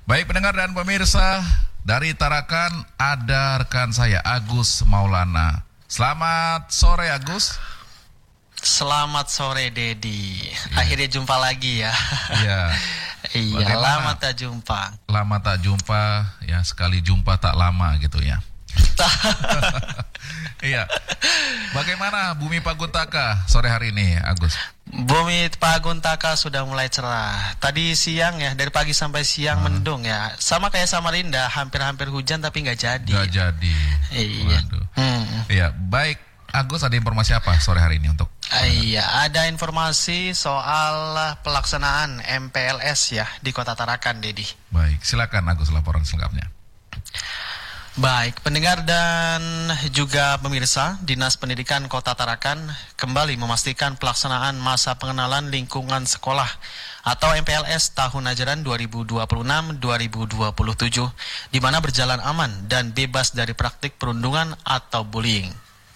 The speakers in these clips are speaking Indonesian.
Baik pendengar dan pemirsa, dari Tarakan ada rekan saya Agus Maulana. Selamat sore Agus. Selamat sore Dedi. Akhirnya jumpa lagi ya. Iya. Iya, lama tak jumpa. Lama tak jumpa, ya sekali jumpa tak lama gitu ya. Iya. Bagaimana Bumi Paguntaka sore hari ini, Agus? Bumi Paguntaka sudah mulai cerah. Tadi siang ya, dari pagi sampai siang mendung ya. Sama kayak Samarinda, hampir-hampir hujan tapi nggak jadi. Nggak jadi. Iya. Iya, baik. Agus, ada informasi apa sore hari ini untuk? Iya, ada informasi soal pelaksanaan MPLS ya di Kota Tarakan, Dedi. Baik, silakan Agus laporan selengkapnya. Baik, pendengar dan juga pemirsa, Dinas Pendidikan Kota Tarakan kembali memastikan pelaksanaan masa pengenalan lingkungan sekolah atau MPLS tahun ajaran 2026-2027, di mana berjalan aman dan bebas dari praktik perundungan atau bullying.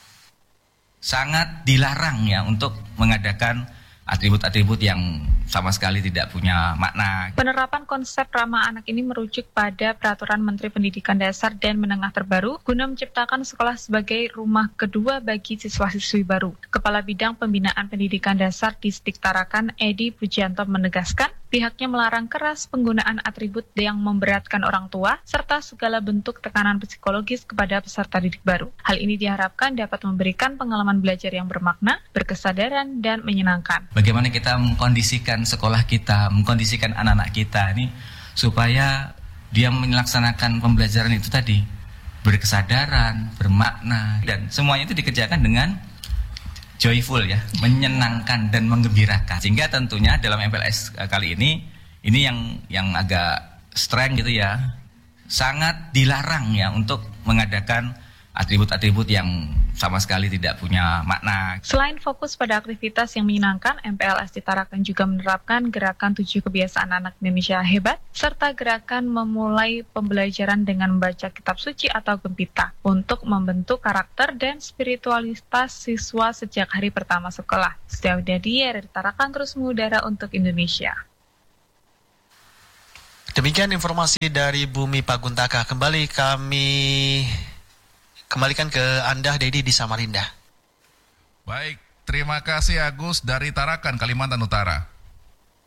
Sangat dilarang ya untuk mengadakan atribut-atribut yang sama sekali tidak punya makna. Penerapan konsep ramah anak ini merujuk pada Peraturan Menteri Pendidikan Dasar dan Menengah terbaru guna menciptakan sekolah sebagai rumah kedua bagi siswa-siswi baru. Kepala Bidang Pembinaan Pendidikan Dasar Distrik Tarakan, Edi Pujianto menegaskan, pihaknya melarang keras penggunaan atribut yang memberatkan orang tua serta segala bentuk tekanan psikologis kepada peserta didik baru. Hal ini diharapkan dapat memberikan pengalaman belajar yang bermakna, berkesadaran, dan menyenangkan. Bagaimana kita mengkondisikan sekolah kita, mengkondisikan anak-anak kita ini supaya dia melaksanakan pembelajaran itu tadi berkesadaran, bermakna, dan semuanya itu dikerjakan dengan joyful ya, menyenangkan dan menggembirakan. Sehingga tentunya dalam MPLS kali ini yang agak strength gitu ya, sangat dilarang ya untuk mengadakan atribut-atribut yang sama sekali tidak punya makna. Selain fokus pada aktivitas yang menyenangkan, MPLS di Tarakan juga menerapkan gerakan 7 kebiasaan anak Indonesia hebat, serta gerakan memulai pembelajaran dengan membaca kitab suci atau gempita untuk membentuk karakter dan spiritualitas siswa sejak hari pertama sekolah. Setiap dari Tarakan terus mengudara untuk Indonesia. Demikian informasi dari Bumi Paguntaka. Kembali kami kembalikan ke Anda, Dedi, di Samarinda. Baik, terima kasih Agus dari Tarakan, Kalimantan Utara.